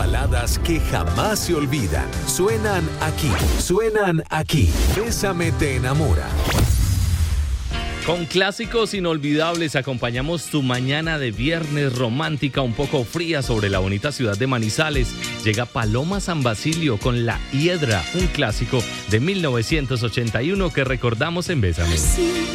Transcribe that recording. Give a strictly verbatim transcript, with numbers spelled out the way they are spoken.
baladas que jamás se olvidan. Suenan aquí, suenan aquí. Bésame te enamora. Con clásicos inolvidables acompañamos tu mañana de viernes romántica un poco fría sobre la bonita ciudad de Manizales. Llega Paloma San Basilio con La Hiedra, un clásico de mil novecientos ochenta y uno que recordamos en Bésame. Así